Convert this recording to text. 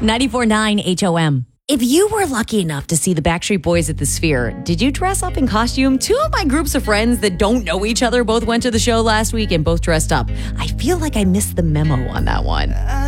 94.9 HOM. If you were lucky enough to see the Backstreet Boys at the Sphere, did you dress up in costume? Two of my groups of friends that don't know each other both went to the show last week and both dressed up. I feel like I missed the memo on that one.